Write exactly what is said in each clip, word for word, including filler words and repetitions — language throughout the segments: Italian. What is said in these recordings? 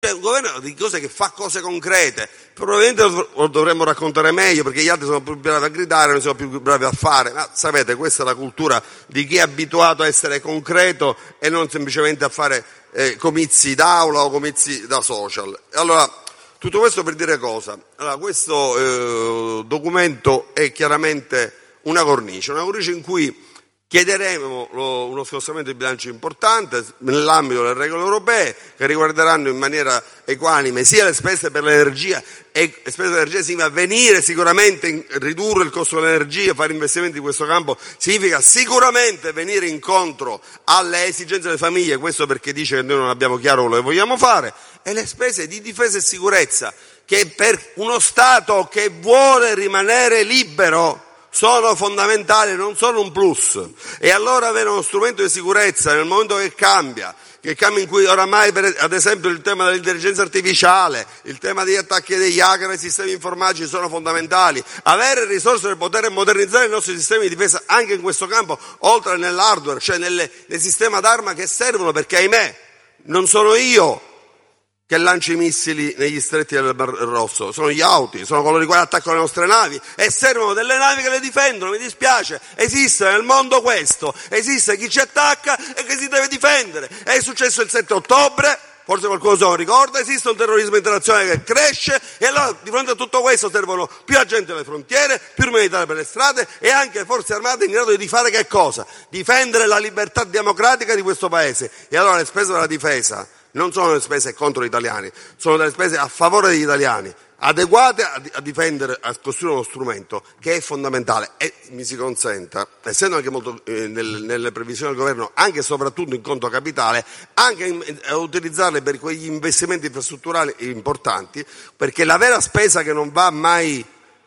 Cioè un governo di cose che fa cose concrete, probabilmente lo dovremmo raccontare meglio perché gli altri sono più bravi a gridare, noi siamo più bravi a fare, ma sapete questa è la cultura di chi è abituato a essere concreto e non semplicemente a fare eh, comizi d'aula o comizi da social. Allora, tutto questo per dire cosa? Allora, questo eh, documento è chiaramente una cornice, una cornice in cui chiederemo lo, uno scostamento di bilancio importante nell'ambito delle regole europee che riguarderanno in maniera equanime sia le spese per l'energia, e le spese per l'energia significa venire sicuramente in, ridurre il costo dell'energia, fare investimenti in questo campo significa sicuramente venire incontro alle esigenze delle famiglie, questo perché dice che noi non abbiamo chiaro quello che vogliamo fare, e le spese di difesa e sicurezza che per uno Stato che vuole rimanere libero sono fondamentali, non sono un plus. E allora avere uno strumento di sicurezza nel momento che cambia, che cambia in cui oramai per, ad esempio il tema dell'intelligenza artificiale, il tema degli attacchi degli hacker ai sistemi informatici sono fondamentali, avere risorse per poter modernizzare i nostri sistemi di difesa anche in questo campo, oltre nell'hardware, cioè nelle, nel sistema d'arma che servono, perché ahimè non sono io che lancia i missili negli stretti del Mar Rosso, sono gli Houthi, sono coloro i quali attaccano le nostre navi e servono delle navi che le difendono, mi dispiace, esiste nel mondo questo, esiste chi ci attacca e che si deve difendere, è successo il sette ottobre, forse qualcuno se lo ricorda, esiste un terrorismo internazionale che cresce e allora di fronte a tutto questo servono più agenti alle frontiere, più militari per le strade e anche forze armate in grado di fare che cosa? Difendere la libertà democratica di questo paese. E allora le spese della difesa non sono le spese contro gli italiani, sono delle spese a favore degli italiani, adeguate a, a difendere, a costruire uno strumento che è fondamentale e mi si consenta, essendo anche molto eh, nel, nelle previsioni del governo, anche e soprattutto in conto capitale, anche in, a utilizzarle per quegli investimenti infrastrutturali importanti, perché la vera spesa che non va mai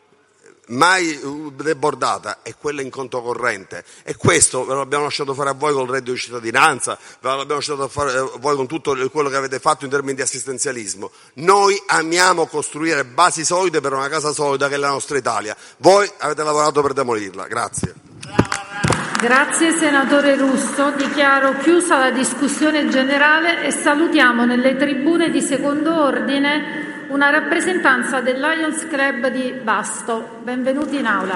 mai debordata è quella in conto corrente, e questo ve lo abbiamo lasciato fare a voi con il reddito di cittadinanza, ve lo abbiamo lasciato fare a voi con tutto quello che avete fatto in termini di assistenzialismo. Noi amiamo costruire basi solide per una casa solida che è la nostra Italia, voi avete lavorato per demolirla. Grazie. Grazie senatore Russo, dichiaro chiusa la discussione generale e salutiamo nelle tribune di secondo ordine una rappresentanza del Lions Club di Vasto. Benvenuti in aula.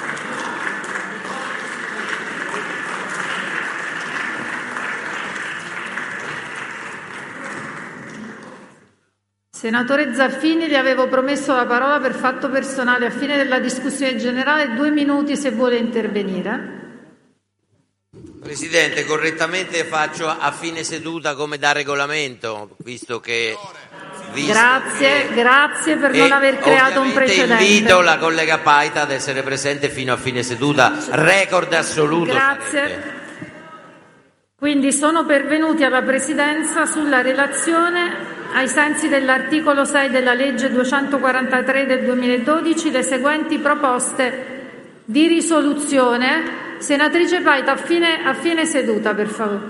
Senatore Zaffini, le avevo promesso la parola per fatto personale a fine della discussione generale, due minuti se vuole intervenire. Presidente, correttamente faccio a fine seduta come da regolamento, visto che... Visto grazie, che, grazie per non aver creato un precedente. Invito la collega Paita ad essere presente fino a fine seduta, record assoluto. Grazie. Sarebbe. Quindi sono pervenuti alla Presidenza sulla relazione ai sensi dell'articolo sei della legge duecentoquarantatré del duemiladodici le seguenti proposte di risoluzione. Senatrice Paita, a fine, a fine seduta, per favore.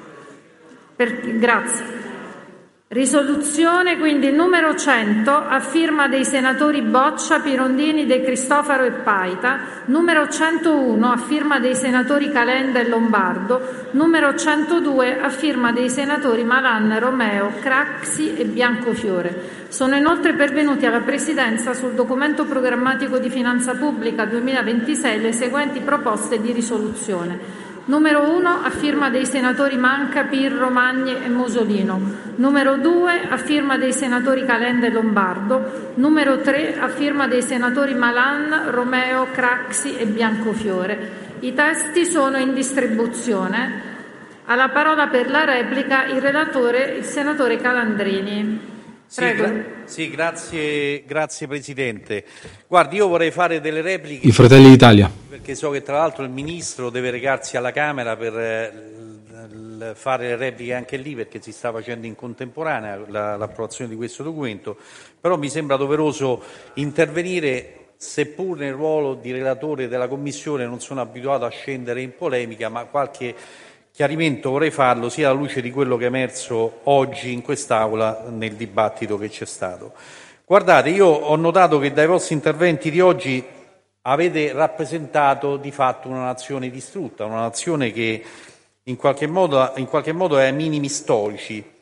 Per, grazie. Risoluzione quindi numero cento a firma dei senatori Boccia, Pirondini, De Cristofaro e Paita, numero centouno a firma dei senatori Calenda e Lombardo, numero centodue a firma dei senatori Malan, Romeo, Craxi e Biancofiore. Sono inoltre pervenuti alla Presidenza sul documento programmatico di finanza pubblica duemilaventisei le seguenti proposte di risoluzione. Numero uno a firma dei senatori Manca, Pirro, Magni e Musolino. Numero due a firma dei senatori Calenda e Lombardo. Numero tre a firma dei senatori Malan, Romeo, Craxi e Biancofiore. I testi sono in distribuzione. Ha la parola per la replica il relatore, il senatore Calandrini. Prego. Sì, gra- sì grazie, grazie Presidente. Guardi, io vorrei fare delle repliche. I Fratelli d'Italia. Perché so che tra l'altro il Ministro deve recarsi alla Camera per eh, l- fare le repliche anche lì, perché si sta facendo in contemporanea la, l'approvazione di questo documento, però mi sembra doveroso intervenire, seppur nel ruolo di relatore della Commissione non sono abituato a scendere in polemica, ma qualche chiarimento vorrei farlo sia alla luce di quello che è emerso oggi in quest'Aula nel dibattito che c'è stato. Guardate, io ho notato che dai vostri interventi di oggi avete rappresentato di fatto una nazione distrutta, una nazione che in qualche modo, in qualche modo è ai minimi storici,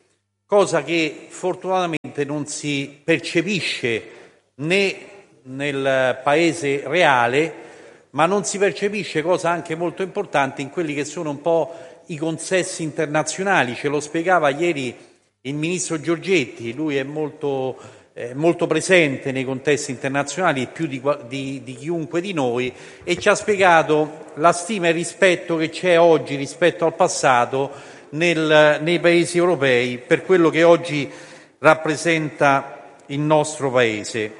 cosa che fortunatamente non si percepisce né nel paese reale, ma non si percepisce, cosa anche molto importante, in quelli che sono un po' i consessi internazionali. Ce lo spiegava ieri il ministro Giorgetti, lui è molto, eh, molto presente nei contesti internazionali, più di, di, di chiunque di noi, e ci ha spiegato la stima e il rispetto che c'è oggi rispetto al passato nel, nei paesi europei per quello che oggi rappresenta il nostro paese.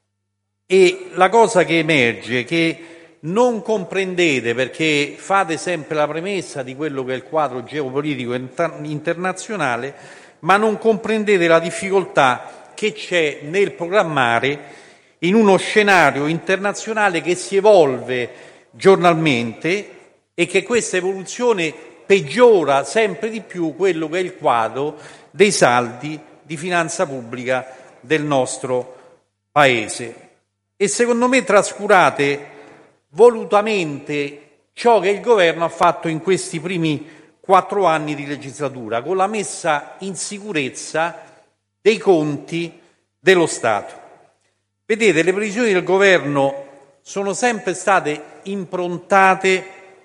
E la cosa che emerge è che non comprendete, perché fate sempre la premessa di quello che è il quadro geopolitico internazionale, ma non comprendete la difficoltà che c'è nel programmare in uno scenario internazionale che si evolve giornalmente e che questa evoluzione peggiora sempre di più quello che è il quadro dei saldi di finanza pubblica del nostro Paese. E secondo me trascurate volutamente ciò che il Governo ha fatto in questi primi quattro anni di legislatura, con la messa in sicurezza dei conti dello Stato. Vedete, le previsioni del Governo sono sempre state improntate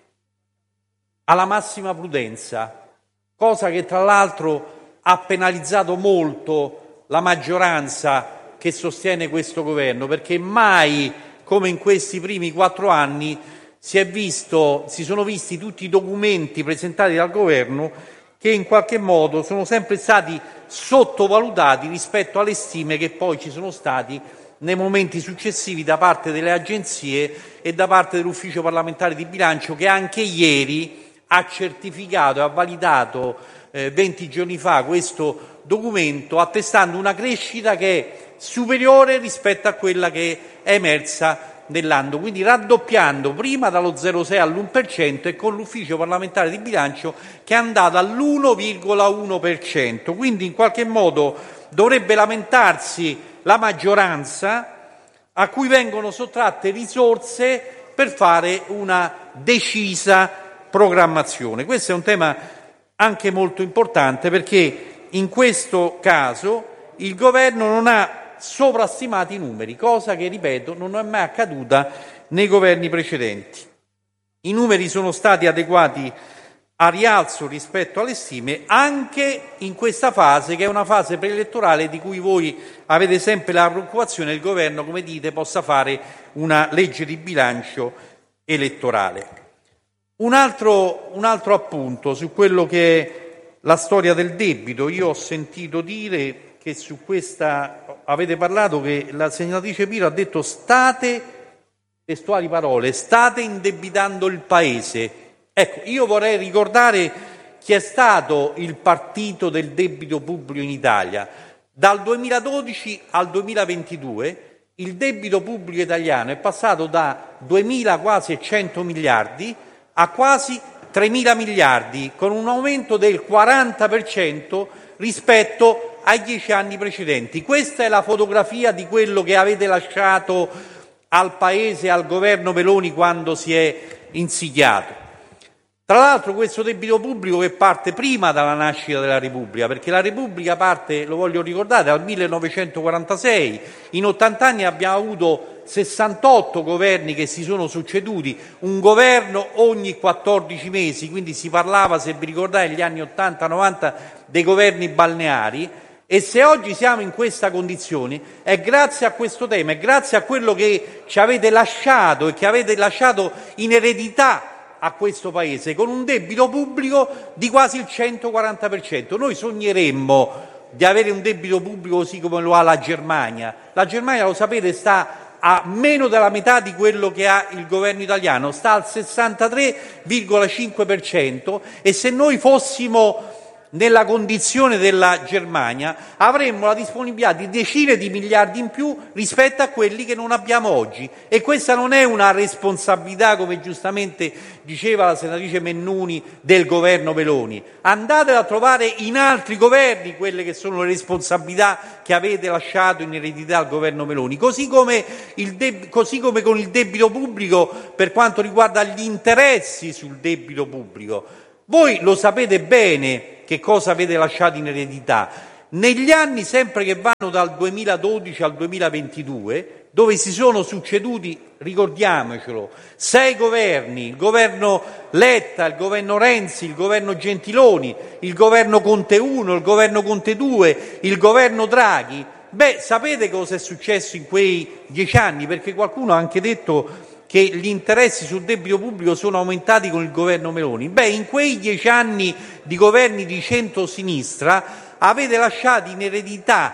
alla massima prudenza, cosa che tra l'altro ha penalizzato molto la maggioranza che sostiene questo Governo, perché mai come in questi primi quattro anni si è visto, si sono visti tutti i documenti presentati dal Governo che in qualche modo sono sempre stati sottovalutati rispetto alle stime che poi ci sono stati nei momenti successivi da parte delle agenzie e da parte dell'Ufficio parlamentare di bilancio, che anche ieri ha certificato e ha validato eh, venti giorni fa questo documento, attestando una crescita che è superiore rispetto a quella che è emersa nell'anno, quindi raddoppiando prima dallo zero virgola sei all'uno per cento e con l'Ufficio parlamentare di bilancio che è andato all'uno virgola uno per cento. Quindi in qualche modo dovrebbe lamentarsi la maggioranza, a cui vengono sottratte risorse per fare una decisa programmazione. Questo è un tema anche molto importante, perché in questo caso il Governo non ha sovrastimati i numeri, cosa che, ripeto, non è mai accaduta nei governi precedenti. I numeri sono stati adeguati a rialzo rispetto alle stime anche in questa fase, che è una fase preelettorale di cui voi avete sempre la preoccupazione il Governo, come dite, possa fare una legge di bilancio elettorale. Un altro, un altro appunto su quello che è la storia del debito. Io ho sentito dire che su questa avete parlato, che la senatrice Piro ha detto state, testuali parole, state indebitando il Paese. Ecco, io vorrei ricordare chi è stato il partito del debito pubblico in Italia. Dal duemiladodici al duemilaventidue il debito pubblico italiano è passato da duemila quasi cento miliardi a quasi tremila miliardi, con un aumento del quaranta per cento rispetto ai dieci anni precedenti. Questa è la fotografia di quello che avete lasciato al Paese, al governo Meloni, quando si è insediato. Tra l'altro questo debito pubblico che parte prima dalla nascita della Repubblica, perché la Repubblica parte, lo voglio ricordare, dal millenovecentoquarantasei, in ottanta anni abbiamo avuto sessantotto governi che si sono succeduti, un governo ogni quattordici mesi, quindi si parlava, se vi ricordate, negli anni ottanta novanta dei governi balneari, e se oggi siamo in questa condizione è grazie a questo tema, è grazie a quello che ci avete lasciato e che avete lasciato in eredità a questo Paese, con un debito pubblico di quasi il centoquaranta per cento. Noi sogneremmo di avere un debito pubblico così come lo ha la Germania. La Germania, lo sapete, sta a meno della metà di quello che ha il governo italiano, sta al sessantatré virgola cinque per cento, e se noi fossimo nella condizione della Germania avremmo la disponibilità di decine di miliardi in più rispetto a quelli che non abbiamo oggi, e questa non è una responsabilità, come giustamente diceva la senatrice Mennuni, del governo Meloni. Andatela a trovare in altri governi quelle che sono le responsabilità che avete lasciato in eredità al governo Meloni, così come, il deb- così come con il debito pubblico per quanto riguarda gli interessi sul debito pubblico. Voi lo sapete bene che cosa avete lasciato in eredità. Negli anni sempre che vanno dal duemiladodici al duemilaventidue, dove si sono succeduti, ricordiamocelo, sei governi, il governo Letta, il governo Renzi, il governo Gentiloni, il governo Conte uno, il governo Conte due, il governo Draghi, beh, sapete cosa è successo in quei dieci anni? Perché qualcuno ha anche detto che gli interessi sul debito pubblico sono aumentati con il governo Meloni. Beh, in quei dieci anni di governi di centrosinistra avete lasciato in eredità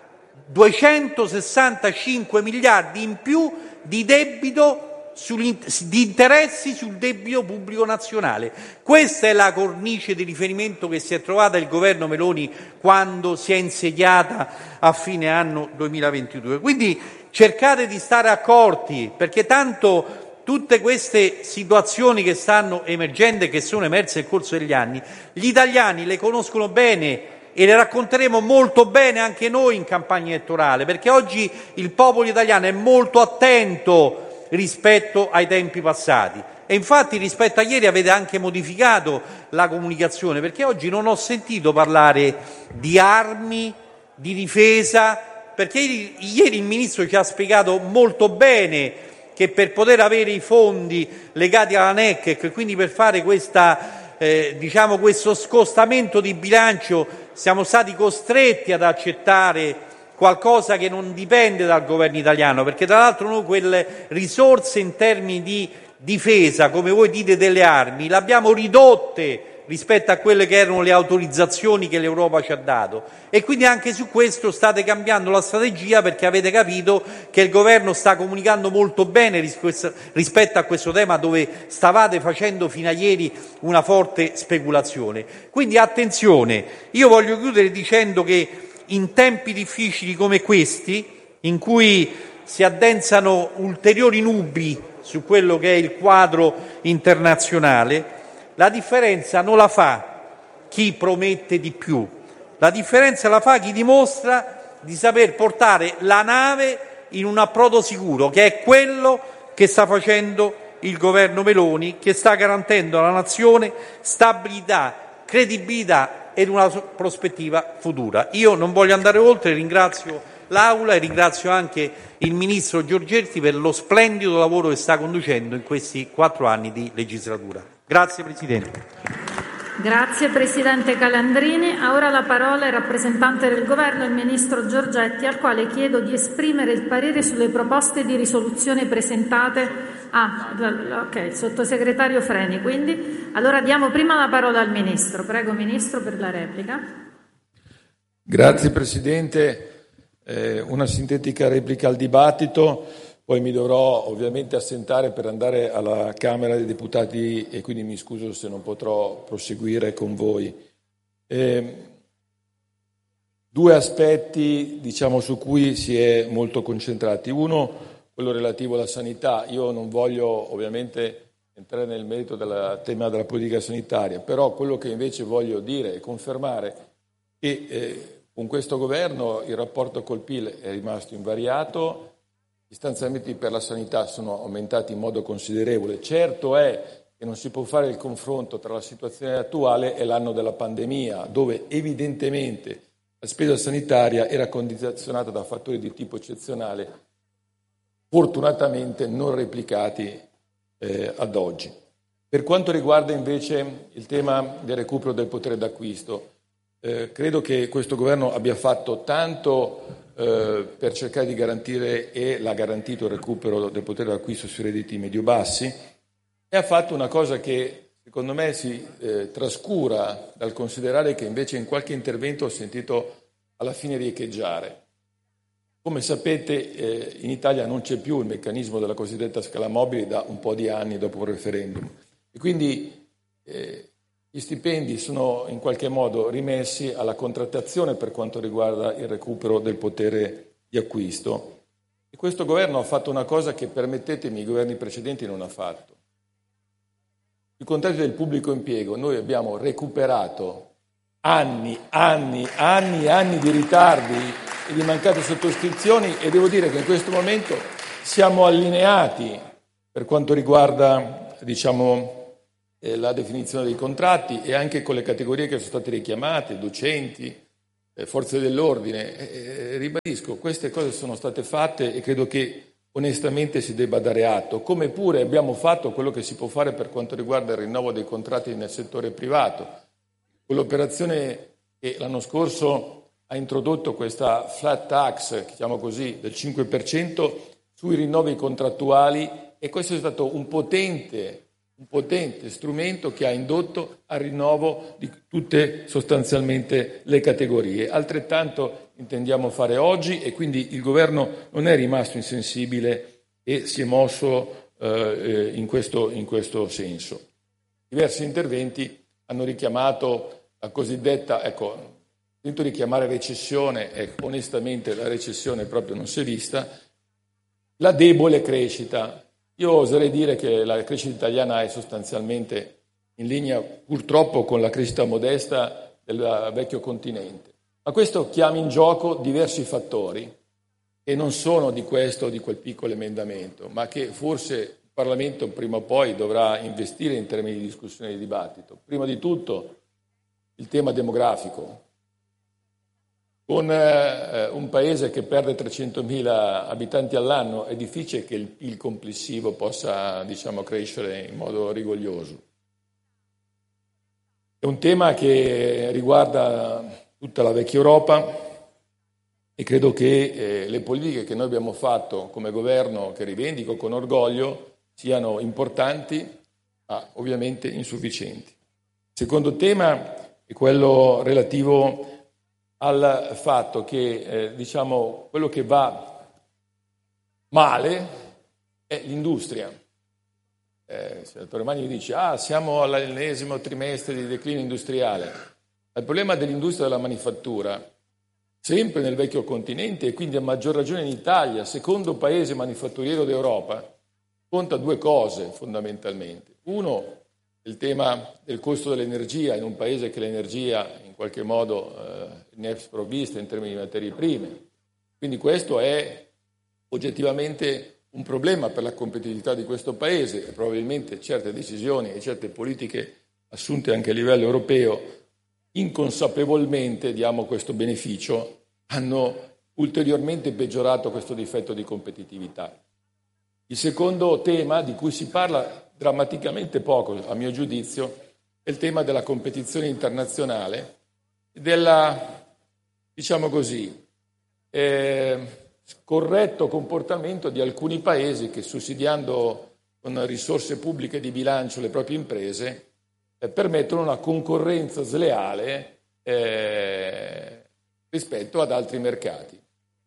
duecentosessantacinque miliardi in più di debito, di interessi sul debito pubblico nazionale. Questa è la cornice di riferimento che si è trovata il governo Meloni quando si è insediata a fine anno duemilaventidue. Quindi cercate di stare accorti, perché tanto tutte queste situazioni che stanno emergendo e che sono emerse nel corso degli anni, gli italiani le conoscono bene e le racconteremo molto bene anche noi in campagna elettorale, perché oggi il popolo italiano è molto attento rispetto ai tempi passati. E infatti rispetto a ieri avete anche modificato la comunicazione, perché oggi non ho sentito parlare di armi, di difesa, perché ieri, ieri il Ministro ci ha spiegato molto bene che per poter avere i fondi legati alla N E C e quindi per fare questa Eh, diciamo questo scostamento di bilancio siamo stati costretti ad accettare qualcosa che non dipende dal governo italiano, perché tra l'altro noi quelle risorse in termini di difesa, come voi dite, delle armi, le abbiamo ridotte rispetto a quelle che erano le autorizzazioni che l'Europa ci ha dato, e quindi anche su questo state cambiando la strategia, perché avete capito che il governo sta comunicando molto bene rispetto a questo tema dove stavate facendo fino a ieri una forte speculazione. Quindi attenzione, io voglio chiudere dicendo che in tempi difficili come questi, in cui si addensano ulteriori nubi su quello che è il quadro internazionale, la differenza non la fa chi promette di più, la differenza la fa chi dimostra di saper portare la nave in un approdo sicuro, che è quello che sta facendo il governo Meloni, che sta garantendo alla nazione stabilità, credibilità ed una prospettiva futura. Io non voglio andare oltre, ringrazio l'Aula e ringrazio anche il Ministro Giorgetti per lo splendido lavoro che sta conducendo in questi quattro anni di legislatura. Grazie Presidente. Grazie Presidente Calandrini. Ora la parola al rappresentante del Governo, il Ministro Giorgetti, al quale chiedo di esprimere il parere sulle proposte di risoluzione presentate. Ah, ok, il Sottosegretario Freni. Quindi, allora diamo prima la parola al Ministro. Prego Ministro per la replica. Grazie Presidente. Eh, una sintetica replica al dibattito. Poi mi dovrò ovviamente assentare per andare alla Camera dei Deputati e quindi mi scuso se non potrò proseguire con voi. Eh, due aspetti, diciamo, su cui si è molto concentrati. Uno, quello relativo alla sanità. Io non voglio ovviamente entrare nel merito del tema della politica sanitaria, però quello che invece voglio dire e confermare è che eh, con questo governo il rapporto col P I L è rimasto invariato. Gli stanziamenti per la sanità sono aumentati in modo considerevole. Certo è che non si può fare il confronto tra la situazione attuale e l'anno della pandemia, dove evidentemente la spesa sanitaria era condizionata da fattori di tipo eccezionale, fortunatamente non replicati eh, ad oggi. Per quanto riguarda invece il tema del recupero del potere d'acquisto, eh, credo che questo governo abbia fatto tanto Eh, per cercare di garantire, e l'ha garantito, il recupero del potere d'acquisto sui redditi medio-bassi, e ha fatto una cosa che secondo me si eh, trascura dal considerare, che invece in qualche intervento ho sentito alla fine riecheggiare. Come sapete eh, in Italia non c'è più il meccanismo della cosiddetta scala mobile da un po' di anni dopo il referendum, e quindi eh, gli stipendi sono in qualche modo rimessi alla contrattazione per quanto riguarda il recupero del potere di acquisto. E questo governo ha fatto una cosa che, permettetemi, i governi precedenti non ha fatto. Sui contratti del pubblico impiego noi abbiamo recuperato anni, anni, anni, anni di ritardi e di mancate sottoscrizioni, e devo dire che in questo momento siamo allineati per quanto riguarda, diciamo, la definizione dei contratti, e anche con le categorie che sono state richiamate, docenti, eh, forze dell'ordine. Eh, ribadisco, queste cose sono state fatte e credo che onestamente si debba dare atto, come pure abbiamo fatto quello che si può fare per quanto riguarda il rinnovo dei contratti nel settore privato. Con l'operazione che l'anno scorso ha introdotto questa flat tax, chiamiamo così, del cinque per cento sui rinnovi contrattuali, e questo è stato un potente, un potente strumento che ha indotto al rinnovo di tutte sostanzialmente le categorie. Altrettanto intendiamo fare oggi e quindi il Governo non è rimasto insensibile e si è mosso eh, in, questo, in questo senso. Diversi interventi hanno richiamato la cosiddetta, ecco, sento richiamare recessione, e onestamente la recessione proprio non si è vista, la debole crescita. Io oserei dire che la crescita italiana è sostanzialmente in linea purtroppo con la crescita modesta del vecchio continente, ma questo chiama in gioco diversi fattori che non sono di questo o di quel piccolo emendamento, ma che forse il Parlamento prima o poi dovrà investire in termini di discussione e di dibattito. Prima di tutto il tema demografico. Con eh, un paese che perde trecentomila abitanti all'anno è difficile che il P I L complessivo possa, diciamo, crescere in modo rigoglioso. È un tema che riguarda tutta la vecchia Europa e credo che eh, le politiche che noi abbiamo fatto come governo, che rivendico con orgoglio, siano importanti ma ovviamente insufficienti. Il secondo tema è quello relativo al fatto che eh, diciamo, quello che va male è l'industria. Eh, il senatore Magni dice ah, siamo all'ennesimo trimestre di declino industriale. Il problema dell'industria della manifattura, sempre nel vecchio continente e quindi a maggior ragione in Italia, secondo paese manifatturiero d'Europa, conta due cose fondamentalmente. Uno, il tema del costo dell'energia in un paese che l'energia in qualche modo eh, ne è sprovvista in termini di materie prime. Quindi questo è oggettivamente un problema per la competitività di questo paese e probabilmente certe decisioni e certe politiche assunte anche a livello europeo inconsapevolmente, diamo questo beneficio, hanno ulteriormente peggiorato questo difetto di competitività. Il secondo tema di cui si parla drammaticamente poco, a mio giudizio, è il tema della competizione internazionale, della, diciamo così, eh, corretto comportamento di alcuni paesi che, sussidiando con risorse pubbliche di bilancio le proprie imprese, eh, permettono una concorrenza sleale eh, rispetto ad altri mercati.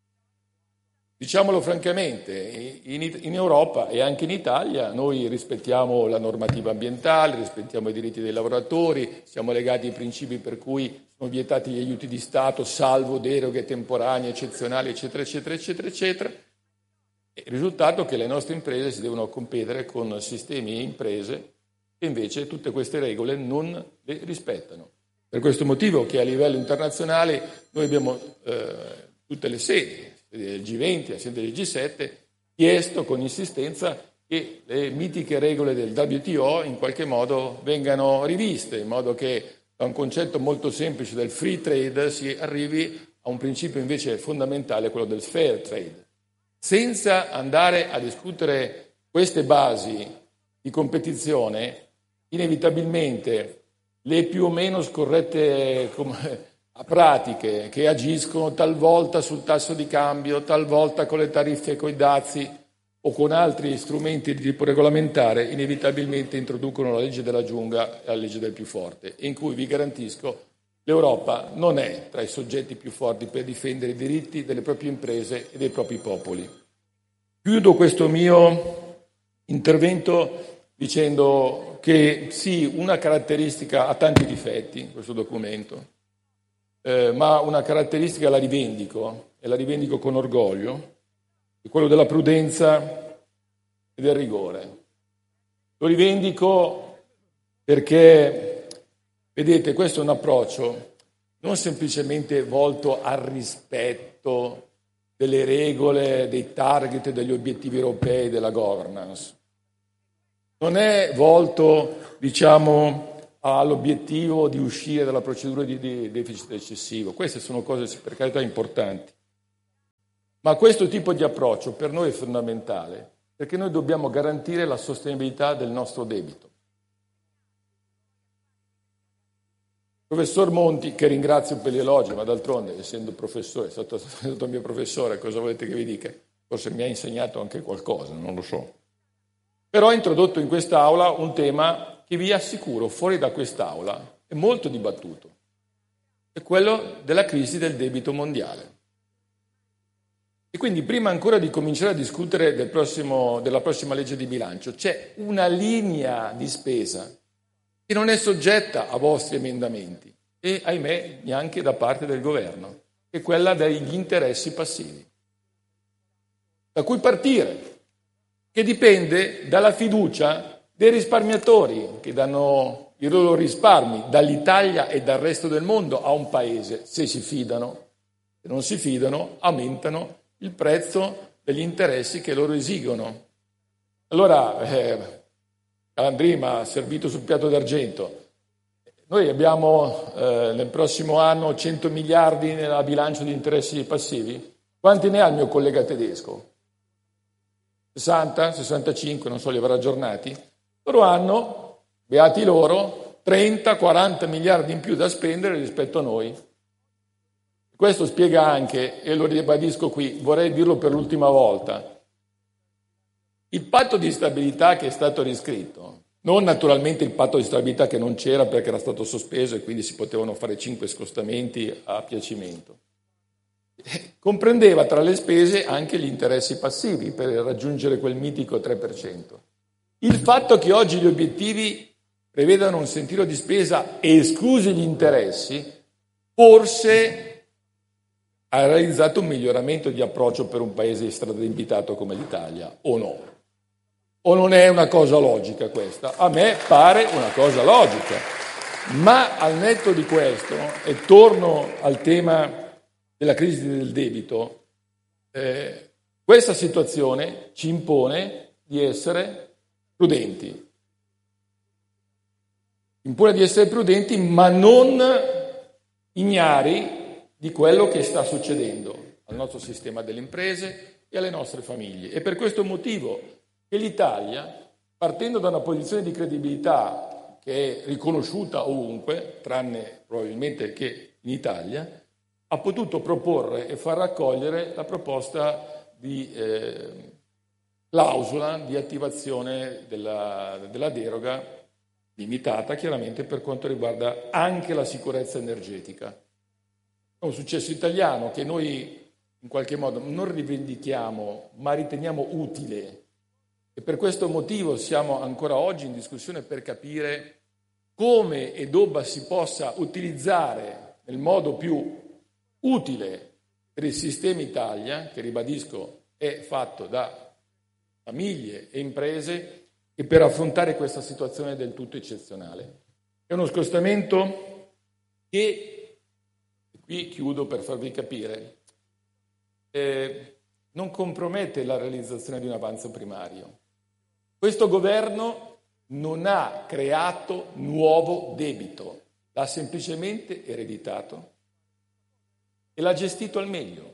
Diciamolo francamente, in, in Europa e anche in Italia noi rispettiamo la normativa ambientale, rispettiamo i diritti dei lavoratori, siamo legati ai principi per cui sono vietati gli aiuti di Stato, salvo deroghe temporanee, eccezionali, eccetera, eccetera, eccetera, eccetera. E il risultato è che le nostre imprese si devono competere con sistemi e imprese che invece tutte queste regole non le rispettano. Per questo motivo che a livello internazionale noi abbiamo eh, tutte le sedi, del G venti, la sede del G sette, chiesto con insistenza che le mitiche regole del W T O in qualche modo vengano riviste, in modo che da un concetto molto semplice del free trade si arrivi a un principio invece fondamentale, quello del fair trade. Senza andare a discutere queste basi di competizione, inevitabilmente le più o meno scorrette pratiche che agiscono talvolta sul tasso di cambio, talvolta con le tariffe e coi dazi o con altri strumenti di tipo regolamentare, inevitabilmente introducono la legge della giungla e la legge del più forte, in cui vi garantisco l'Europa non è tra i soggetti più forti per difendere i diritti delle proprie imprese e dei propri popoli. Chiudo questo mio intervento dicendo che sì, una caratteristica ha tanti difetti, questo documento, Eh, ma una caratteristica la rivendico, e la rivendico con orgoglio, è quello della prudenza e del rigore. Lo rivendico perché, vedete, questo è un approccio non semplicemente volto al rispetto delle regole, dei target, degli obiettivi europei, della governance. Non è volto, diciamo, ha l'obiettivo di uscire dalla procedura di deficit eccessivo. Queste sono cose per carità importanti. Ma questo tipo di approccio per noi è fondamentale, perché noi dobbiamo garantire la sostenibilità del nostro debito. Professor Monti, che ringrazio per gli elogi, ma d'altronde, essendo professore, è stato, è stato mio professore, cosa volete che vi dica? Forse mi ha insegnato anche qualcosa, non lo so. Però ha introdotto in quest'Aula un tema che vi assicuro, fuori da quest'Aula, è molto dibattuto. È quello della crisi del debito mondiale. E quindi prima ancora di cominciare a discutere del prossimo, della prossima legge di bilancio, c'è una linea di spesa che non è soggetta a vostri emendamenti e, ahimè, neanche da parte del governo, che è quella degli interessi passivi. Da cui partire, che dipende dalla fiducia dei risparmiatori che danno i loro risparmi dall'Italia e dal resto del mondo a un paese, se si fidano. Se non si fidano, aumentano il prezzo degli interessi che loro esigono. Allora, eh, Calandrini mi ha servito sul piatto d'argento. Noi abbiamo eh, nel prossimo anno cento miliardi nella bilancia di interessi passivi. Quanti ne ha il mio collega tedesco? sessanta, sessantacinque, non so, li avrà aggiornati. Loro hanno, beati loro, trenta quaranta miliardi in più da spendere rispetto a noi. Questo spiega anche, e lo ribadisco qui, vorrei dirlo per l'ultima volta, il patto di stabilità che è stato riscritto, non naturalmente il patto di stabilità che non c'era perché era stato sospeso e quindi si potevano fare cinque scostamenti a piacimento, comprendeva tra le spese anche gli interessi passivi per raggiungere quel mitico tre per cento. Il fatto che oggi gli obiettivi prevedano un sentiero di spesa esclusi gli interessi, forse ha realizzato un miglioramento di approccio per un paese stradembitato come l'Italia, o no? O non è una cosa logica questa? A me pare una cosa logica. Ma al netto di questo, e torno al tema della crisi del debito, eh, questa situazione ci impone di essere prudenti. Impone di essere prudenti, ma non ignari di quello che sta succedendo al nostro sistema delle imprese e alle nostre famiglie. E per questo motivo che l'Italia, partendo da una posizione di credibilità che è riconosciuta ovunque, tranne probabilmente che in Italia, ha potuto proporre e far raccogliere la proposta di eh, clausola di attivazione della, della deroga, limitata chiaramente per quanto riguarda anche la sicurezza energetica. È un successo italiano che noi in qualche modo non rivendichiamo, ma riteniamo utile. E per questo motivo siamo ancora oggi in discussione per capire come e dove si possa utilizzare nel modo più utile per il sistema Italia, che ribadisco è fatto da famiglie e imprese, e per affrontare questa situazione del tutto eccezionale. È uno scostamento che, qui chiudo per farvi capire, eh, non compromette la realizzazione di un avanzo primario. Questo governo non ha creato nuovo debito, l'ha semplicemente ereditato e l'ha gestito al meglio.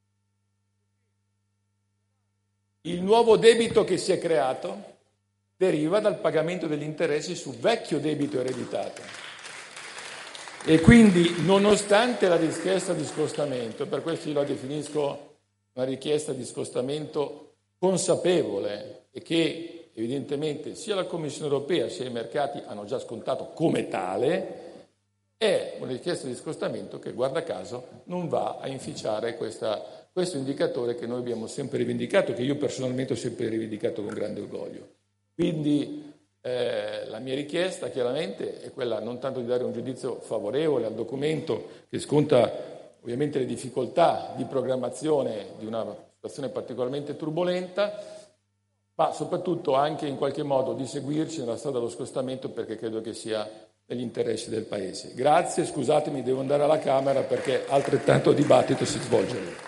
Il nuovo debito che si è creato deriva dal pagamento degli interessi sul vecchio debito ereditato. E quindi, nonostante la richiesta di scostamento, per questo io la definisco una richiesta di scostamento consapevole e che evidentemente sia la Commissione europea sia i mercati hanno già scontato come tale, è una richiesta di scostamento che, guarda caso, non va a inficiare questa, questo indicatore che noi abbiamo sempre rivendicato, che io personalmente ho sempre rivendicato con grande orgoglio. Quindi eh, la mia richiesta chiaramente è quella non tanto di dare un giudizio favorevole al documento che sconta ovviamente le difficoltà di programmazione di una situazione particolarmente turbolenta, ma soprattutto anche in qualche modo di seguirci nella strada dello scostamento, perché credo che sia negli interessi del Paese. Grazie, scusatemi, devo andare alla Camera perché altrettanto dibattito si svolge lì.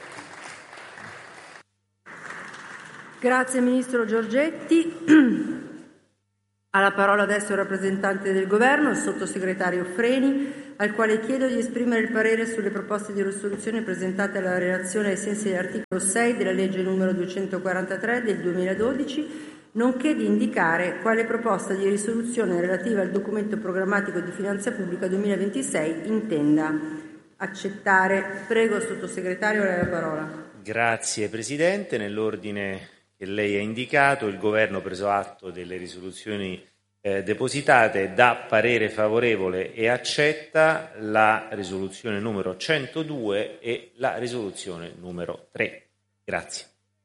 Grazie Ministro Giorgetti. Ha la parola adesso il rappresentante del Governo, il sottosegretario Freni, al quale chiedo di esprimere il parere sulle proposte di risoluzione presentate alla relazione ai sensi dell'articolo sei della legge numero duecentoquarantatré del duemiladodici, nonché di indicare quale proposta di risoluzione relativa al documento programmatico di finanza pubblica duemilaventisei intenda accettare. Prego, sottosegretario, lei la parola. Grazie Presidente. Nell'ordine che lei ha indicato, il Governo, preso atto delle risoluzioni eh, depositate, dà parere favorevole e accetta la risoluzione numero centodue e la risoluzione numero tre. Grazie.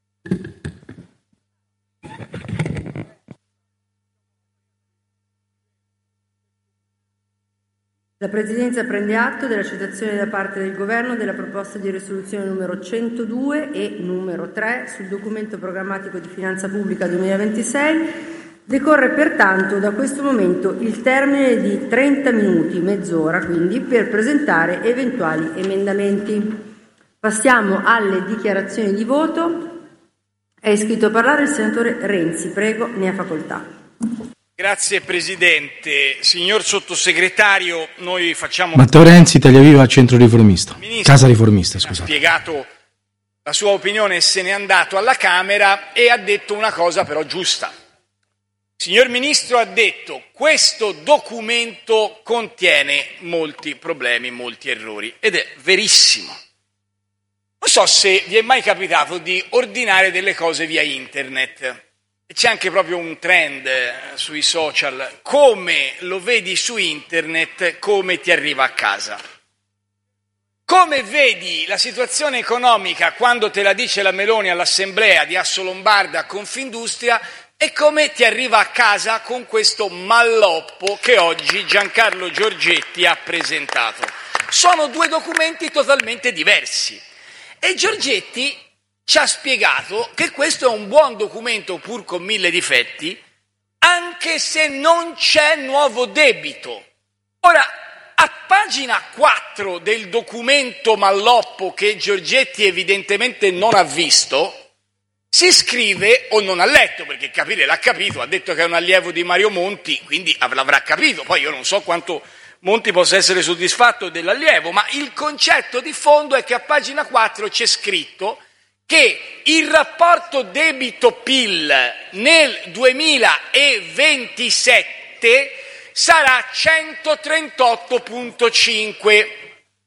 La Presidenza prende atto dell'accettazione da parte del Governo della proposta di risoluzione numero centodue e numero tre sul documento programmatico di finanza pubblica duemilaventisei. Decorre pertanto da questo momento il termine di trenta minuti, mezz'ora quindi, per presentare eventuali emendamenti. Passiamo alle dichiarazioni di voto. È iscritto a parlare il senatore Renzi. Prego, ne ha facoltà. Grazie Presidente. Signor Sottosegretario, noi facciamo... Matteo Renzi, Italia Viva, Centro Riformista. Ministro, Casa Riformista, scusate. Ha spiegato la sua opinione e se n'è andato alla Camera e ha detto una cosa però giusta. Signor Ministro ha detto: questo documento contiene molti problemi, molti errori, ed è verissimo. Non so se vi è mai capitato di ordinare delle cose via internet. C'è anche proprio un trend sui social: come lo vedi su internet, come ti arriva a casa. Come vedi la situazione economica quando te la dice la Meloni all'assemblea di Assolombarda a Confindustria e come ti arriva a casa con questo malloppo che oggi Giancarlo Giorgetti ha presentato. Sono due documenti totalmente diversi e Giorgetti ci ha spiegato che questo è un buon documento pur con mille difetti, anche se non c'è nuovo debito. Ora, a pagina quattro del documento malloppo che Giorgetti evidentemente non ha visto, si scrive, o non ha letto, perché capire l'ha capito, ha detto che è un allievo di Mario Monti, quindi l'avrà capito. Poi io non so quanto Monti possa essere soddisfatto dell'allievo, ma il concetto di fondo è che a pagina quattro c'è scritto che il rapporto debito-P I L nel duemilaventisette sarà centotrentotto virgola cinque.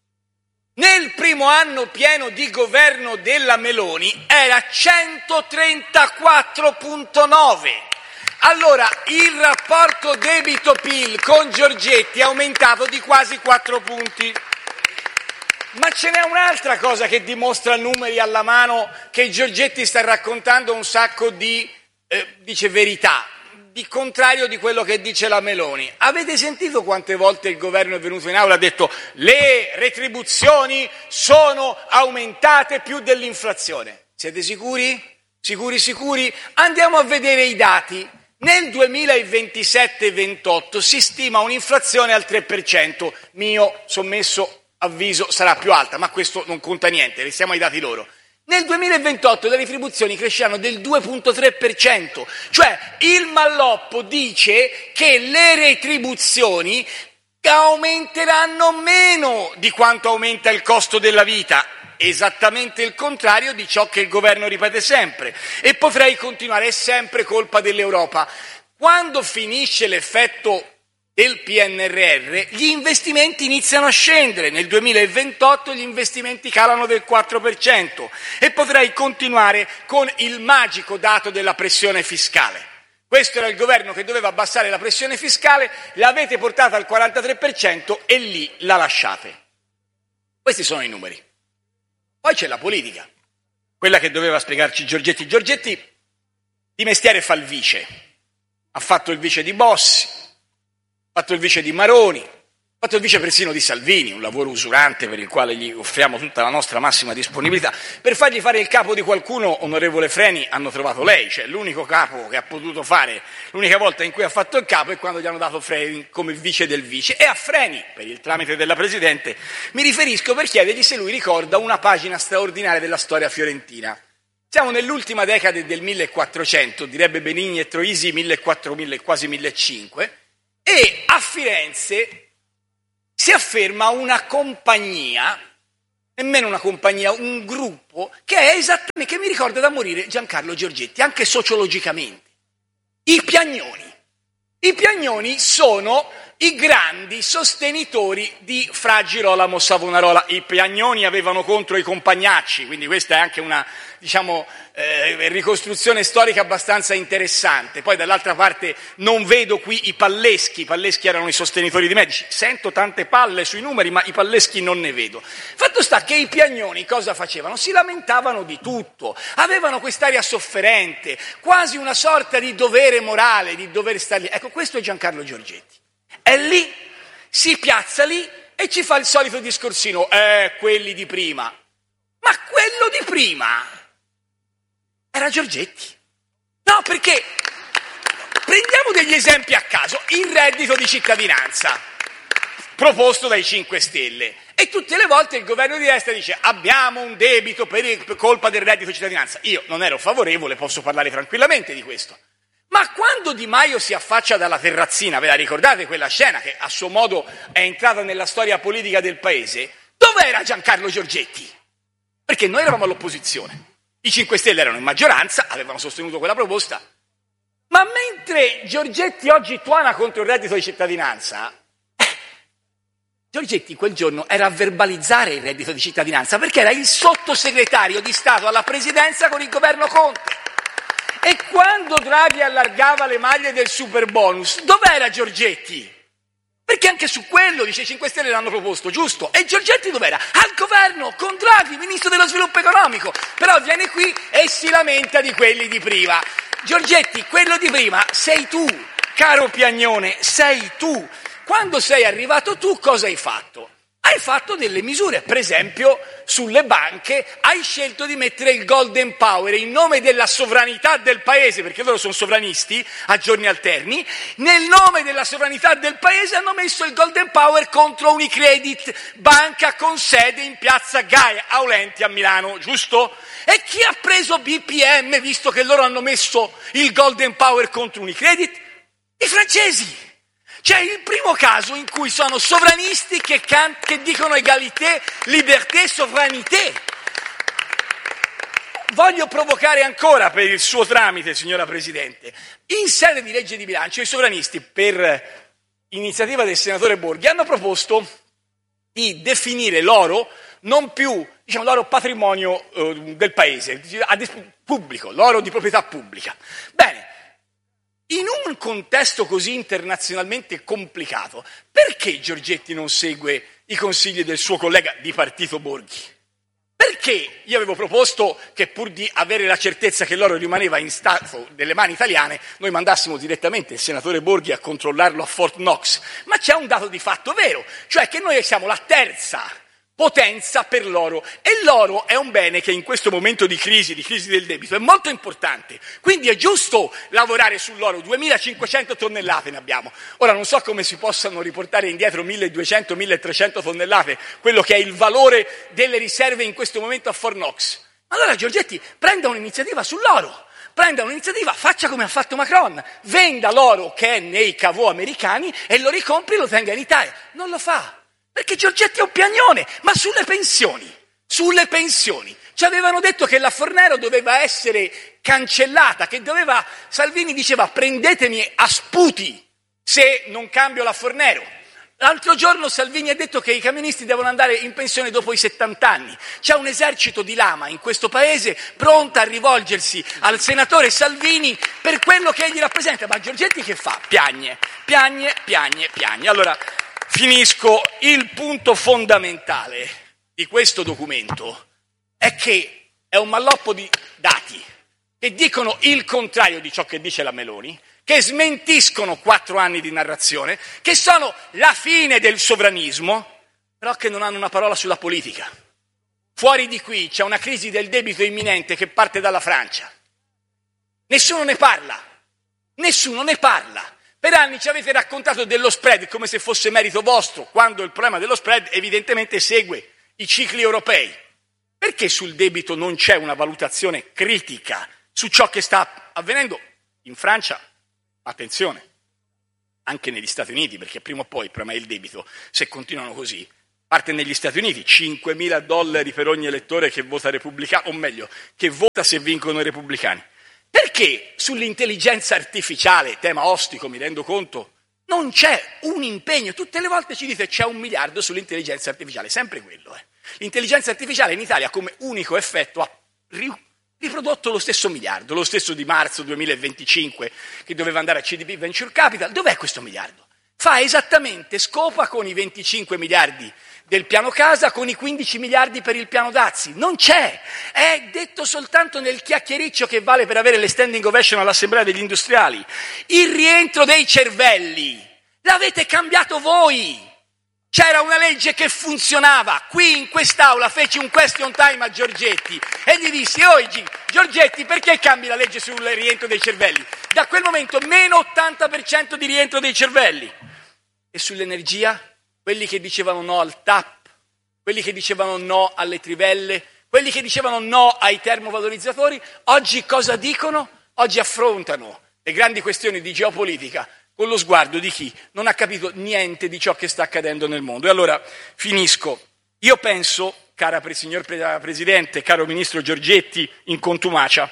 Nel primo anno pieno di governo della Meloni era centotrentaquattro virgola nove. Allora il rapporto debito-P I L con Giorgetti è aumentato di quasi quattro punti. Ma ce n'è un'altra cosa che dimostra numeri alla mano che Giorgetti sta raccontando un sacco di, eh, dice verità, di contrario di quello che dice la Meloni. Avete sentito quante volte il governo è venuto in aula e ha detto le retribuzioni sono aumentate più dell'inflazione? Siete sicuri? Sicuri, sicuri? Andiamo a vedere i dati. Nel duemilaventisette ventotto si stima un'inflazione al tre per cento, mio sommesso avviso sarà più alta, ma questo non conta niente, restiamo ai dati loro. Nel duemilaventotto le retribuzioni cresceranno del due virgola tre per cento, cioè il malloppo dice che le retribuzioni aumenteranno meno di quanto aumenta il costo della vita, esattamente il contrario di ciò che il governo ripete sempre. E potrei continuare, è sempre colpa dell'Europa. Quando finisce l'effetto del P N R R, gli investimenti iniziano a scendere. Nel duemilaventotto gli investimenti calano del quattro per cento e potrei continuare con il magico dato della pressione fiscale. Questo era il governo che doveva abbassare la pressione fiscale, l'avete portata al quarantatré per cento e lì la lasciate. Questi sono i numeri. Poi c'è la politica, quella che doveva spiegarci Giorgetti. Giorgetti di mestiere fa il vice, ha fatto il vice di Bossi, ha fatto il vice di Maroni, ha fatto il vice persino di Salvini, un lavoro usurante per il quale gli offriamo tutta la nostra massima disponibilità. Per fargli fare il capo di qualcuno, onorevole Freni, hanno trovato lei, cioè l'unico capo che ha potuto fare, l'unica volta in cui ha fatto il capo è quando gli hanno dato Freni come vice del vice. E a Freni, per il tramite della Presidente, mi riferisco per chiedergli se lui ricorda una pagina straordinaria della storia fiorentina. Siamo nell'ultima decade del millequattrocento, direbbe Benigni e Troisi, millequattrocento, quasi millecinquecento, e a Firenze si afferma una compagnia, nemmeno una compagnia, un gruppo, che è esattamente, che mi ricorda da morire Giancarlo Giorgetti, anche sociologicamente. I Piagnoni. I Piagnoni sono i grandi sostenitori di Fra Girolamo Savonarola. I Piagnoni avevano contro i Compagnacci, quindi questa è anche una, diciamo, eh, ricostruzione storica abbastanza interessante. Poi dall'altra parte non vedo qui i Palleschi, i Palleschi erano i sostenitori di Medici, sento tante palle sui numeri ma i Palleschi non ne vedo. Fatto sta che i Piagnoni cosa facevano? Si lamentavano di tutto, avevano quest'aria sofferente, quasi una sorta di dovere morale, di dover stare lì. Ecco, questo è Giancarlo Giorgetti. È lì, si piazza lì e ci fa il solito discorsino, eh, quelli di prima. Ma quello di prima era Giorgetti. No, perché prendiamo degli esempi a caso. Il reddito di cittadinanza proposto dai cinque Stelle. E tutte le volte il governo di destra dice abbiamo un debito per colpa del reddito di cittadinanza. Io non ero favorevole, posso parlare tranquillamente di questo. Ma quando Di Maio si affaccia dalla terrazzina, ve la ricordate quella scena che a suo modo è entrata nella storia politica del paese? Dov'era Giancarlo Giorgetti? Perché noi eravamo all'opposizione, i cinque Stelle erano in maggioranza, avevano sostenuto quella proposta, ma mentre Giorgetti oggi tuona contro il reddito di cittadinanza, eh, Giorgetti quel giorno era a verbalizzare il reddito di cittadinanza perché era il sottosegretario di Stato alla presidenza con il governo Conte. E quando Draghi allargava le maglie del superbonus, dov'era Giorgetti? Perché anche su quello, dice, i cinque Stelle l'hanno proposto, giusto? E Giorgetti dov'era? Al governo, con Draghi, ministro dello sviluppo economico. Però viene qui e si lamenta di quelli di prima. Giorgetti, quello di prima sei tu, caro Piagnone, sei tu. Quando sei arrivato tu, cosa hai fatto? Hai fatto delle misure, per esempio sulle banche hai scelto di mettere il Golden Power in nome della sovranità del paese, perché loro sono sovranisti a giorni alterni, nel nome della sovranità del paese hanno messo il Golden Power contro Unicredit, banca con sede in piazza Gaia Aulenti a Milano, giusto? E chi ha preso B P M visto che loro hanno messo il Golden Power contro Unicredit? I francesi! C'è il primo caso in cui sono sovranisti che, can- che dicono egalité, liberté, sovranité. Voglio provocare ancora per il suo tramite, signora Presidente. In sede di legge di bilancio i sovranisti, per iniziativa del senatore Borghi, hanno proposto di definire l'oro non più, diciamo, l'oro patrimonio eh, del paese, pubblico, l'oro di proprietà pubblica. Bene. In un contesto così internazionalmente complicato, perché Giorgetti non segue i consigli del suo collega di partito Borghi? Perché io avevo proposto che pur di avere la certezza che l'oro rimaneva in stato delle mani italiane, noi mandassimo direttamente il senatore Borghi a controllarlo a Fort Knox. Ma c'è un dato di fatto vero, cioè che noi siamo la terza potenza per l'oro e l'oro è un bene che in questo momento di crisi, di crisi del debito, è molto importante, quindi è giusto lavorare sull'oro, duemilacinquecento tonnellate ne abbiamo. Ora non so come si possano riportare indietro milleduecento milletrecento tonnellate, quello che è il valore delle riserve in questo momento a Fort Knox. Allora Giorgetti prenda un'iniziativa sull'oro, prenda un'iniziativa, faccia come ha fatto Macron, venda l'oro che è nei cavò americani e lo ricompri e lo tenga in Italia. Non lo fa. Perché Giorgetti è un piagnone, ma sulle pensioni, sulle pensioni. Ci avevano detto che la Fornero doveva essere cancellata, che doveva, Salvini diceva prendetemi a sputi se non cambio la Fornero. L'altro giorno Salvini ha detto che i camionisti devono andare in pensione dopo i settanta anni. C'è un esercito di lama in questo paese pronta a rivolgersi al senatore Salvini per quello che egli rappresenta. Ma Giorgetti che fa? Piagne, piagne, piagne, piagne. Allora, finisco. Il punto fondamentale di questo documento è che è un malloppo di dati che dicono il contrario di ciò che dice la Meloni, che smentiscono quattro anni di narrazione, che sono la fine del sovranismo, però che non hanno una parola sulla politica. Fuori di qui c'è una crisi del debito imminente che parte dalla Francia. Nessuno ne parla, nessuno ne parla. Per anni ci avete raccontato dello spread come se fosse merito vostro, quando il problema dello spread evidentemente segue i cicli europei. Perché sul debito non c'è una valutazione critica su ciò che sta avvenendo in Francia? Attenzione, anche negli Stati Uniti, perché prima o poi il problema è il debito, se continuano così, parte negli Stati Uniti, cinquemila dollari per ogni elettore che vota repubblicano, o meglio, che vota se vincono i repubblicani. Perché sull'intelligenza artificiale, tema ostico, mi rendo conto, non c'è un impegno? Tutte le volte ci dite c'è un miliardo sull'intelligenza artificiale, sempre quello. Eh. L'intelligenza artificiale in Italia come unico effetto ha riprodotto lo stesso miliardo, lo stesso di marzo duemilaventicinque che doveva andare a C D P Venture Capital. Dov'è questo miliardo? Fa esattamente scopa con i venticinque miliardi del piano casa, con i quindici miliardi per il piano dazi. Non c'è, è detto soltanto nel chiacchiericcio che vale per avere le standing ovation all'Assemblea degli Industriali. Il rientro dei cervelli l'avete cambiato voi. C'era una legge che funzionava, qui in quest'aula feci un question time a Giorgetti e gli dissi: oggi Giorgetti, perché cambi la legge sul rientro dei cervelli? Da quel momento meno ottanta per cento di rientro dei cervelli. E sull'energia? Quelli che dicevano no al T A P, quelli che dicevano no alle trivelle, quelli che dicevano no ai termovalorizzatori, oggi cosa dicono? Oggi affrontano le grandi questioni di geopolitica con lo sguardo di chi non ha capito niente di ciò che sta accadendo nel mondo. E allora finisco. Io penso, cara signor Presidente, caro Ministro Giorgetti, in contumacia,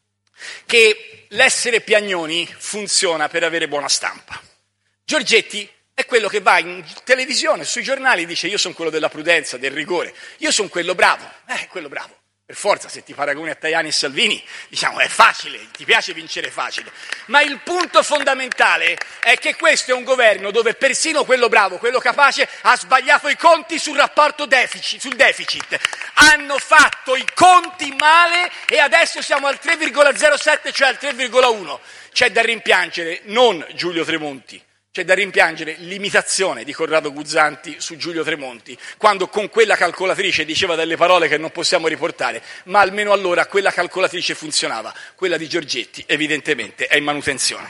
che l'essere piagnoni funziona per avere buona stampa. Giorgetti è quello che va in televisione, sui giornali, e dice: io sono quello della prudenza, del rigore, io sono quello bravo. Eh, quello bravo. Per forza, se ti paragoni a Tajani e Salvini, diciamo, è facile, ti piace vincere facile. Ma il punto fondamentale è che questo è un governo dove persino quello bravo, quello capace, ha sbagliato i conti sul rapporto deficit, sul deficit. Hanno fatto i conti male e adesso siamo al tre virgola zero sette, cioè al tre virgola uno. C'è da rimpiangere non Giulio Tremonti, c'è da rimpiangere l'imitazione di Corrado Guzzanti su Giulio Tremonti, quando con quella calcolatrice diceva delle parole che non possiamo riportare, ma almeno allora quella calcolatrice funzionava. Quella di Giorgetti evidentemente è in manutenzione.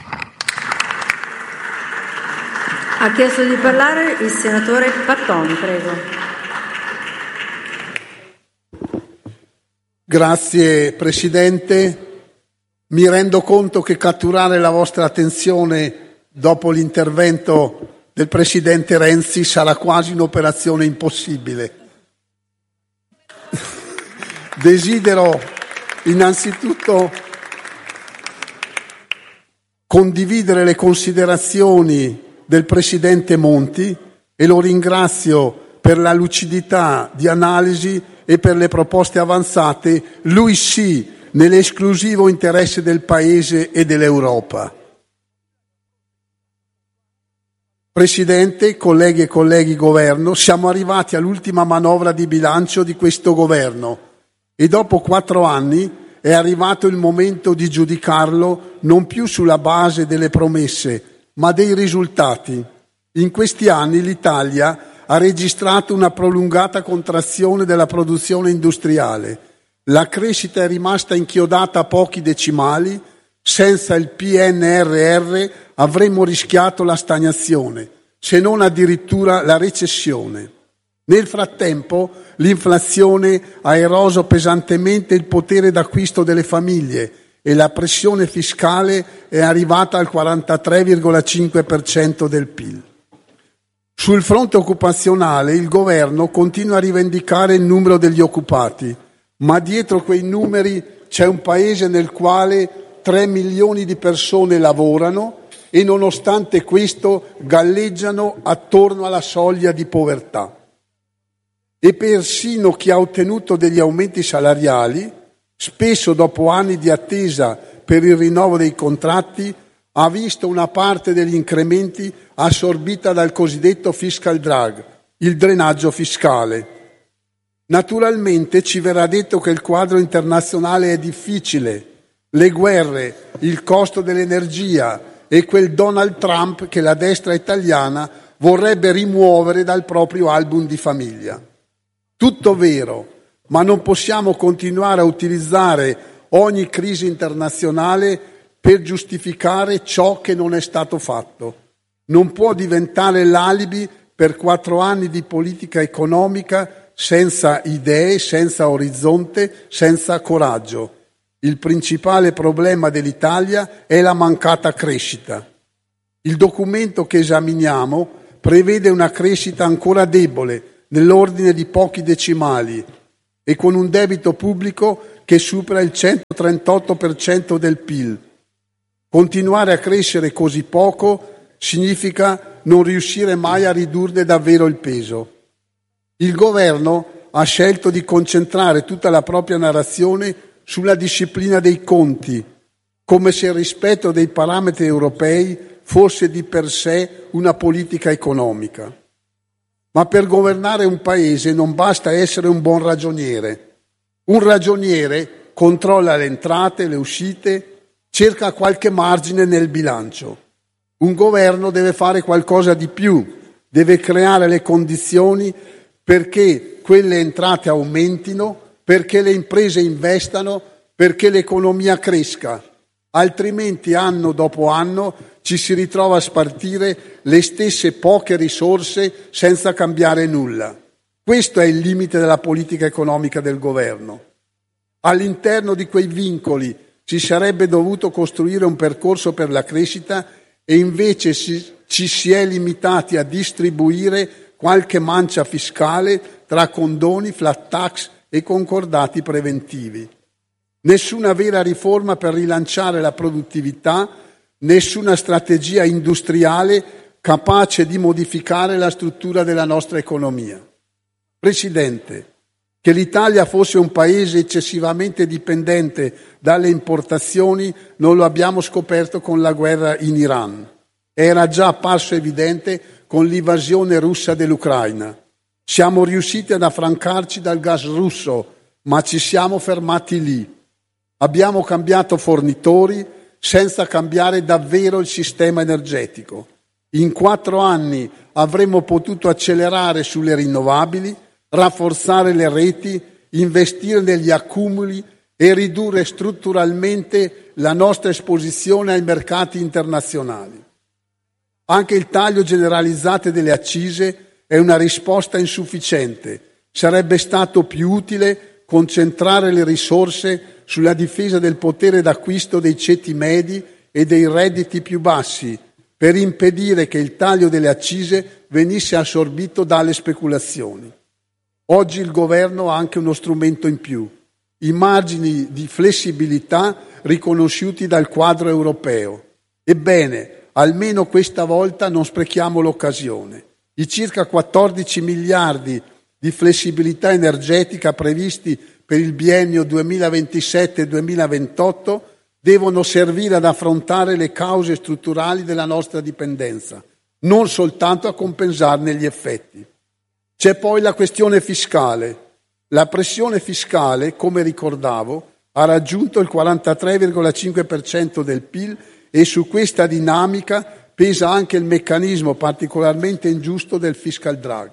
Ha chiesto di parlare il senatore Pattoni, prego. Grazie Presidente. Mi rendo conto che catturare la vostra attenzione dopo l'intervento del Presidente Renzi sarà quasi un'operazione impossibile. Desidero innanzitutto condividere le considerazioni del Presidente Monti e lo ringrazio per la lucidità di analisi e per le proposte avanzate, lui sì, nell'esclusivo interesse del Paese e dell'Europa. Presidente, colleghi e colleghi Governo, siamo arrivati all'ultima manovra di bilancio di questo Governo e dopo quattro anni è arrivato il momento di giudicarlo non più sulla base delle promesse, ma dei risultati. In questi anni l'Italia ha registrato una prolungata contrazione della produzione industriale. La crescita è rimasta inchiodata a pochi decimali. Senza il P N R R avremmo rischiato la stagnazione, se non addirittura la recessione. Nel frattempo l'inflazione ha eroso pesantemente il potere d'acquisto delle famiglie e la pressione fiscale è arrivata al quarantatré virgola cinque per cento del P I L. Sul fronte occupazionale il governo continua a rivendicare il numero degli occupati, ma dietro quei numeri c'è un paese nel quale tre milioni di persone lavorano e nonostante questo galleggiano attorno alla soglia di povertà. E persino chi ha ottenuto degli aumenti salariali, spesso dopo anni di attesa per il rinnovo dei contratti, ha visto una parte degli incrementi assorbita dal cosiddetto fiscal drag, il drenaggio fiscale. Naturalmente ci verrà detto che il quadro internazionale è difficile, le guerre, il costo dell'energia e quel Donald Trump che la destra italiana vorrebbe rimuovere dal proprio album di famiglia. Tutto vero, ma non possiamo continuare a utilizzare ogni crisi internazionale per giustificare ciò che non è stato fatto. Non può diventare l'alibi per quattro anni di politica economica senza idee, senza orizzonte, senza coraggio. Il principale problema dell'Italia è la mancata crescita. Il documento che esaminiamo prevede una crescita ancora debole, nell'ordine di pochi decimali, e con un debito pubblico che supera il centotrentotto per cento del P I L. Continuare a crescere così poco significa non riuscire mai a ridurne davvero il peso. Il governo ha scelto di concentrare tutta la propria narrazione sulla disciplina dei conti, come se il rispetto dei parametri europei fosse di per sé una politica economica. Ma per governare un paese non basta essere un buon ragioniere. Un ragioniere controlla le entrate, le uscite, cerca qualche margine nel bilancio. Un governo deve fare qualcosa di più, deve creare le condizioni perché quelle entrate aumentino, perché le imprese investano, perché l'economia cresca. Altrimenti anno dopo anno ci si ritrova a spartire le stesse poche risorse senza cambiare nulla. Questo è il limite della politica economica del governo. All'interno di quei vincoli si sarebbe dovuto costruire un percorso per la crescita e invece si, ci si è limitati a distribuire qualche mancia fiscale tra condoni, flat tax e concordati preventivi. Nessuna vera riforma per rilanciare la produttività, nessuna strategia industriale capace di modificare la struttura della nostra economia. Presidente, che l'Italia fosse un paese eccessivamente dipendente dalle importazioni non lo abbiamo scoperto con la guerra in Iran. Era già apparso evidente con l'invasione russa dell'Ucraina. Siamo riusciti ad affrancarci dal gas russo, ma ci siamo fermati lì. Abbiamo cambiato fornitori senza cambiare davvero il sistema energetico. In quattro anni avremmo potuto accelerare sulle rinnovabili, rafforzare le reti, investire negli accumuli e ridurre strutturalmente la nostra esposizione ai mercati internazionali. Anche il taglio generalizzato delle accise è una risposta insufficiente. Sarebbe stato più utile concentrare le risorse sulla difesa del potere d'acquisto dei ceti medi e dei redditi più bassi, per impedire che il taglio delle accise venisse assorbito dalle speculazioni. Oggi il governo ha anche uno strumento in più, i margini di flessibilità riconosciuti dal quadro europeo. Ebbene, almeno questa volta non sprechiamo l'occasione. I circa quattordici miliardi di flessibilità energetica previsti per il biennio duemilaventisette duemilaventotto devono servire ad affrontare le cause strutturali della nostra dipendenza, non soltanto a compensarne gli effetti. C'è poi la questione fiscale. La pressione fiscale, come ricordavo, ha raggiunto il quarantatré virgola cinque per cento del P I L e su questa dinamica pesa anche il meccanismo particolarmente ingiusto del fiscal drag.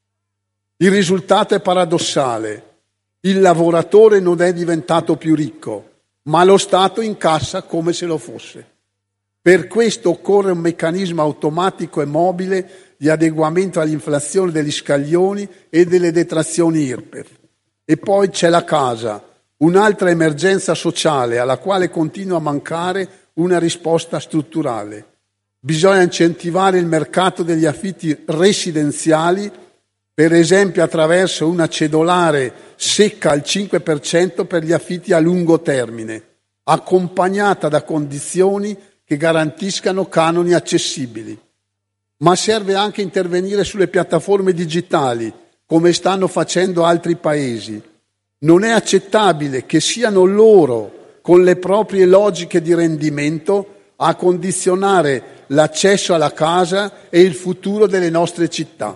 Il risultato è paradossale. Il lavoratore non è diventato più ricco, ma lo Stato incassa come se lo fosse. Per questo occorre un meccanismo automatico e mobile di adeguamento all'inflazione degli scaglioni e delle detrazioni I R P E F. E poi c'è la casa, un'altra emergenza sociale alla quale continua a mancare una risposta strutturale. Bisogna incentivare il mercato degli affitti residenziali, per esempio attraverso una cedolare secca al cinque per cento per gli affitti a lungo termine, accompagnata da condizioni che garantiscano canoni accessibili. Ma serve anche intervenire sulle piattaforme digitali, come stanno facendo altri paesi. Non è accettabile che siano loro, con le proprie logiche di rendimento, a condizionare l'accesso alla casa e il futuro delle nostre città.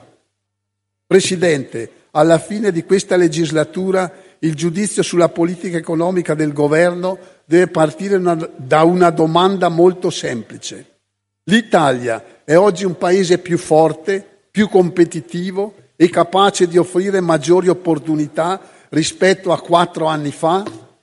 Presidente, alla fine di questa legislatura il giudizio sulla politica economica del governo deve partire una, da una domanda molto semplice. L'Italia è oggi un paese più forte, più competitivo e capace di offrire maggiori opportunità rispetto a quattro anni fa?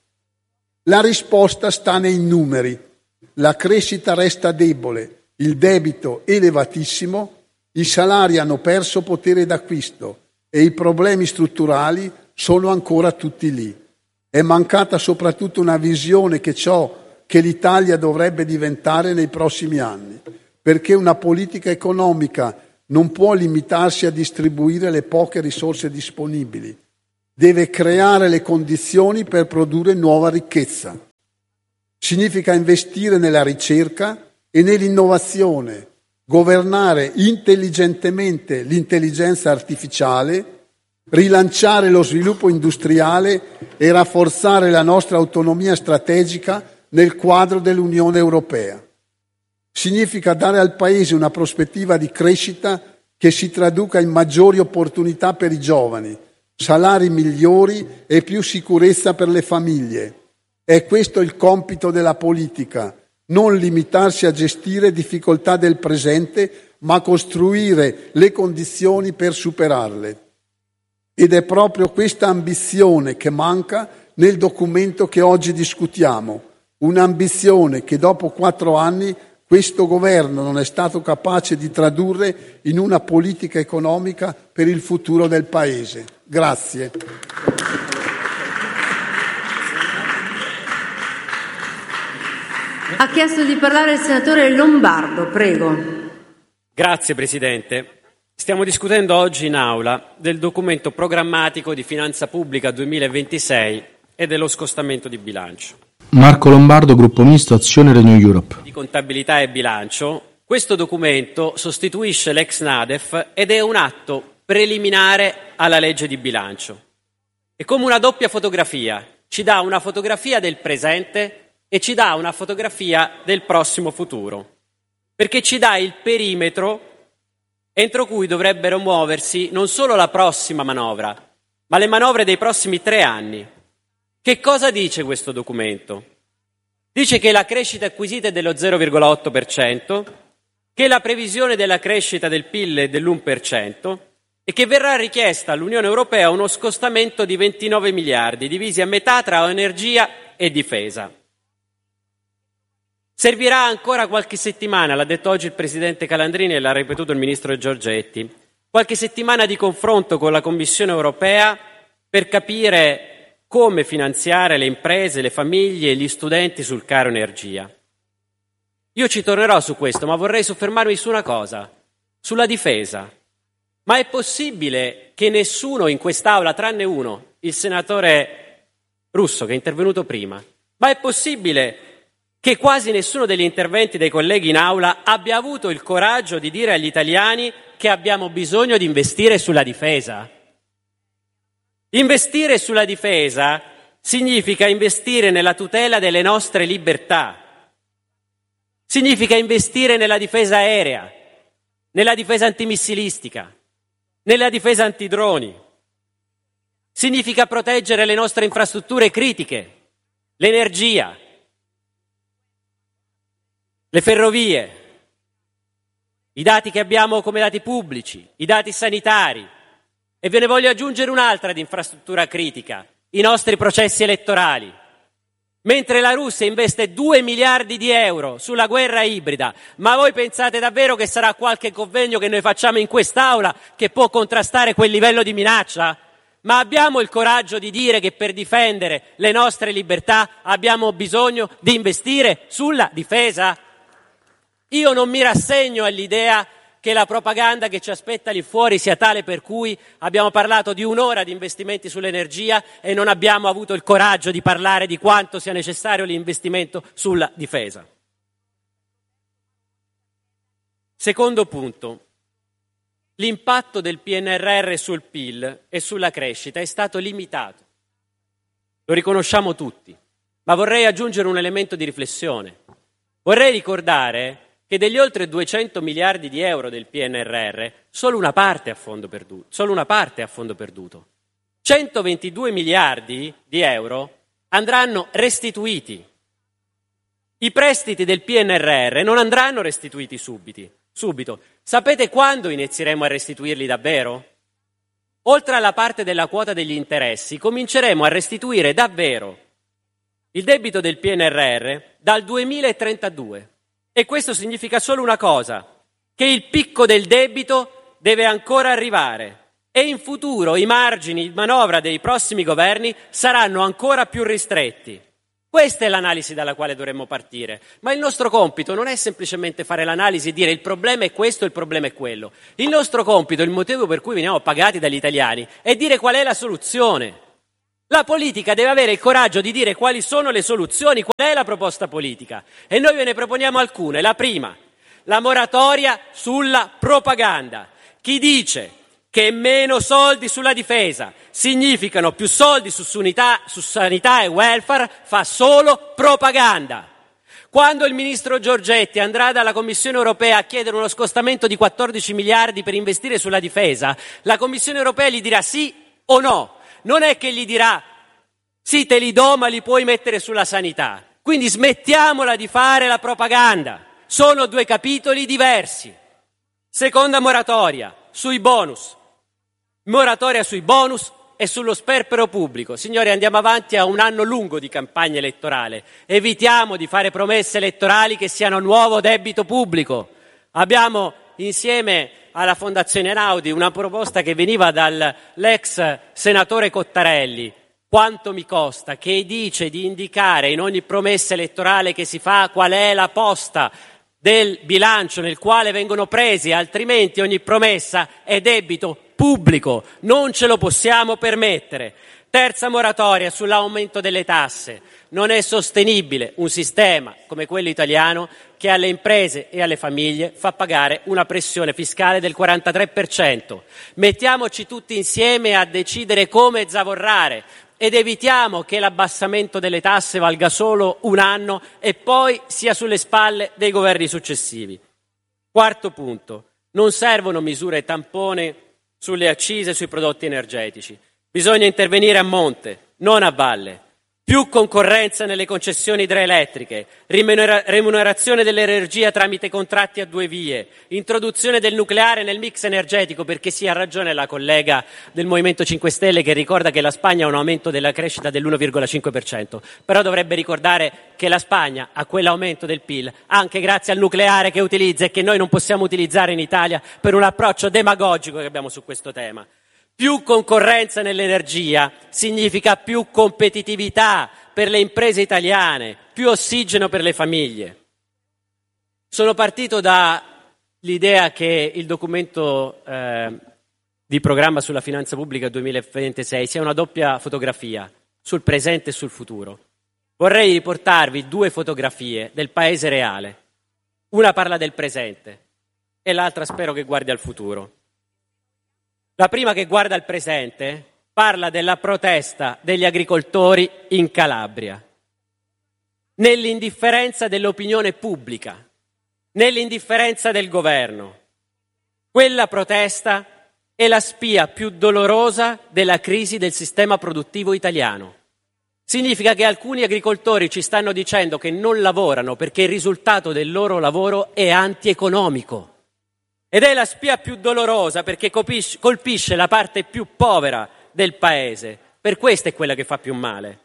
La risposta sta nei numeri. La crescita resta debole, il debito elevatissimo, i salari hanno perso potere d'acquisto e i problemi strutturali sono ancora tutti lì. È mancata soprattutto una visione che ciò che l'Italia dovrebbe diventare nei prossimi anni, perché una politica economica non può limitarsi a distribuire le poche risorse disponibili, deve creare le condizioni per produrre nuova ricchezza. Significa investire nella ricerca e nell'innovazione, governare intelligentemente l'intelligenza artificiale, rilanciare lo sviluppo industriale e rafforzare la nostra autonomia strategica nel quadro dell'Unione Europea. Significa dare al Paese una prospettiva di crescita che si traduca in maggiori opportunità per i giovani, salari migliori e più sicurezza per le famiglie. È questo il compito della politica, non limitarsi a gestire difficoltà del presente, ma costruire le condizioni per superarle. Ed è proprio questa ambizione che manca nel documento che oggi discutiamo, un'ambizione che dopo quattro anni questo governo non è stato capace di tradurre in una politica economica per il futuro del Paese. Grazie. Ha chiesto di parlare il senatore Lombardo, prego. Grazie Presidente. Stiamo discutendo oggi in Aula del documento programmatico di finanza pubblica duemilaventisei e dello scostamento di bilancio. Marco Lombardo, Gruppo Misto, Azione Renew Europe. Di contabilità e bilancio, questo documento sostituisce l'ex NADEF ed è un atto preliminare alla legge di bilancio. È come una doppia fotografia, ci dà una fotografia del presente e ci dà una fotografia del prossimo futuro, perché ci dà il perimetro entro cui dovrebbero muoversi non solo la prossima manovra, ma le manovre dei prossimi tre anni. Che cosa dice questo documento? Dice che la crescita acquisita è dello zero virgola otto per cento, che la previsione della crescita del P I L è dell'uno per cento e che verrà richiesta all'Unione Europea uno scostamento di ventinove miliardi, divisi a metà tra energia e difesa. Servirà ancora qualche settimana, l'ha detto oggi il Presidente Calandrini e l'ha ripetuto il Ministro Giorgetti, qualche settimana di confronto con la Commissione Europea per capire come finanziare le imprese, le famiglie e gli studenti sul caro energia. Io ci tornerò su questo, ma vorrei soffermarmi su una cosa, sulla difesa. Ma è possibile che nessuno in quest'Aula, tranne uno, il senatore Russo che è intervenuto prima, ma è possibile che quasi nessuno degli interventi dei colleghi in Aula abbia avuto il coraggio di dire agli italiani che abbiamo bisogno di investire sulla difesa? Investire sulla difesa significa investire nella tutela delle nostre libertà, significa investire nella difesa aerea, nella difesa antimissilistica, nella difesa antidroni, significa proteggere le nostre infrastrutture critiche, l'energia, le ferrovie, i dati che abbiamo come dati pubblici, i dati sanitari. E ve ne voglio aggiungere un'altra di infrastruttura critica, i nostri processi elettorali. Mentre la Russia investe due miliardi di euro sulla guerra ibrida, ma voi pensate davvero che sarà qualche convegno che noi facciamo in quest'Aula che può contrastare quel livello di minaccia? Ma abbiamo il coraggio di dire che per difendere le nostre libertà abbiamo bisogno di investire sulla difesa? Io non mi rassegno all'idea che la propaganda che ci aspetta lì fuori sia tale per cui abbiamo parlato di un'ora di investimenti sull'energia e non abbiamo avuto il coraggio di parlare di quanto sia necessario l'investimento sulla difesa. Secondo punto, l'impatto del P N R R sul P I L e sulla crescita è stato limitato. Lo riconosciamo tutti, ma vorrei aggiungere un elemento di riflessione. Vorrei ricordare che degli oltre duecento miliardi di euro del P N R R, solo una parte a fondo perduto, solo una parte a fondo perduto. centoventidue miliardi di euro andranno restituiti. I prestiti del P N R R non andranno restituiti subiti, subito. Sapete quando inizieremo a restituirli davvero? Oltre alla parte della quota degli interessi, cominceremo a restituire davvero il debito del P N R R dal duemilatrentadue. E questo significa solo una cosa, che il picco del debito deve ancora arrivare e in futuro i margini di manovra dei prossimi governi saranno ancora più ristretti. Questa è l'analisi dalla quale dovremmo partire, ma il nostro compito non è semplicemente fare l'analisi e dire il problema è questo, il problema è quello. Il nostro compito, il motivo per cui veniamo pagati dagli italiani, è dire qual è la soluzione. La politica deve avere il coraggio di dire quali sono le soluzioni, qual è la proposta politica. E noi ve ne proponiamo alcune. La prima, la moratoria sulla propaganda. Chi dice che meno soldi sulla difesa significano più soldi su sanità, su sanità e welfare fa solo propaganda. Quando il ministro Giorgetti andrà dalla Commissione europea a chiedere uno scostamento di quattordici miliardi per investire sulla difesa, la Commissione europea gli dirà sì o no. Non è che gli dirà sì, te li do, ma li puoi mettere sulla sanità. Quindi smettiamola di fare la propaganda. Sono due capitoli diversi. Seconda moratoria, sui bonus. Moratoria sui bonus e sullo sperpero pubblico. Signori, andiamo avanti a un anno lungo di campagna elettorale. Evitiamo di fare promesse elettorali che siano nuovo debito pubblico. Abbiamo insieme alla Fondazione Einaudi una proposta che veniva dall'ex senatore Cottarelli, quanto mi costa, che dice di indicare in ogni promessa elettorale che si fa qual è la posta del bilancio nel quale vengono presi, altrimenti ogni promessa è debito pubblico, non ce lo possiamo permettere. Terza moratoria sull'aumento delle tasse. Non è sostenibile un sistema come quello italiano che alle imprese e alle famiglie fa pagare una pressione fiscale del quarantatré per cento. Mettiamoci tutti insieme a decidere come zavorrare ed evitiamo che l'abbassamento delle tasse valga solo un anno e poi sia sulle spalle dei governi successivi. Quarto punto, non servono misure tampone sulle accise e sui prodotti energetici. Bisogna intervenire a monte, non a valle. Più concorrenza nelle concessioni idroelettriche, rimunera- remunerazione dell'energia tramite contratti a due vie, introduzione del nucleare nel mix energetico, perché sì, ha ragione la collega del Movimento cinque Stelle che ricorda che la Spagna ha un aumento della crescita dell'uno virgola cinque per cento, però dovrebbe ricordare che la Spagna ha quell'aumento del P I L anche grazie al nucleare che utilizza e che noi non possiamo utilizzare in Italia per un approccio demagogico che abbiamo su questo tema. Più concorrenza nell'energia significa più competitività per le imprese italiane, più ossigeno per le famiglie. Sono partito dall'idea che il documento eh, di programma sulla finanza pubblica duemilaventisei sia una doppia fotografia, sul presente e sul futuro. Vorrei riportarvi due fotografie del paese reale. Una parla del presente e l'altra spero che guardi al futuro. La prima, che guarda al presente, parla della protesta degli agricoltori in Calabria, nell'indifferenza dell'opinione pubblica, nell'indifferenza del governo. Quella protesta è la spia più dolorosa della crisi del sistema produttivo italiano. Significa che alcuni agricoltori ci stanno dicendo che non lavorano perché il risultato del loro lavoro è antieconomico. Ed è la spia più dolorosa perché colpisce la parte più povera del paese. Per questo è quella che fa più male.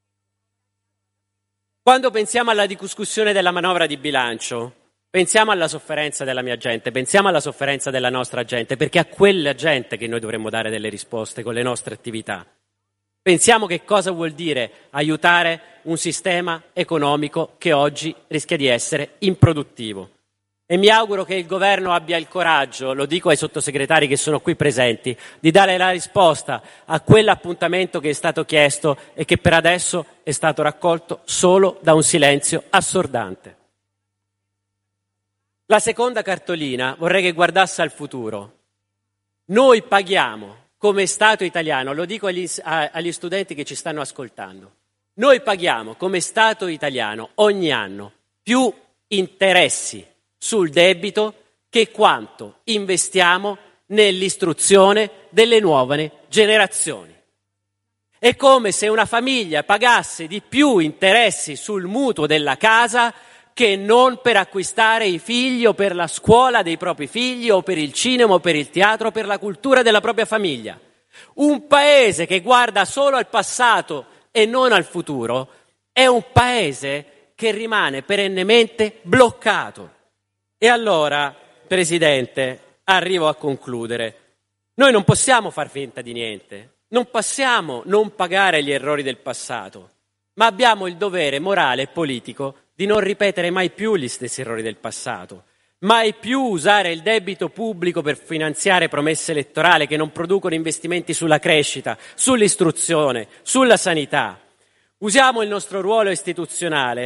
Quando pensiamo alla discussione della manovra di bilancio, pensiamo alla sofferenza della mia gente, pensiamo alla sofferenza della nostra gente, perché a quella gente che noi dovremmo dare delle risposte con le nostre attività. Pensiamo che cosa vuol dire aiutare un sistema economico che oggi rischia di essere improduttivo. E mi auguro che il governo abbia il coraggio, lo dico ai sottosegretari che sono qui presenti, di dare la risposta a quell'appuntamento che è stato chiesto e che per adesso è stato raccolto solo da un silenzio assordante. La seconda cartolina vorrei che guardasse al futuro. Noi paghiamo come Stato italiano, lo dico agli, agli studenti che ci stanno ascoltando, noi paghiamo come Stato italiano ogni anno più interessi sul debito che quanto investiamo nell'istruzione delle nuove generazioni. È come se una famiglia pagasse di più interessi sul mutuo della casa che non per acquistare i figli o per la scuola dei propri figli o per il cinema o per il teatro o per la cultura della propria famiglia. Un paese che guarda solo al passato e non al futuro è un paese che rimane perennemente bloccato. E allora, Presidente, arrivo a concludere. Noi non possiamo far finta di niente, non possiamo non pagare gli errori del passato, ma abbiamo il dovere morale e politico di non ripetere mai più gli stessi errori del passato, mai più usare il debito pubblico per finanziare promesse elettorali che non producono investimenti sulla crescita, sull'istruzione, sulla sanità. Usiamo il nostro ruolo istituzionale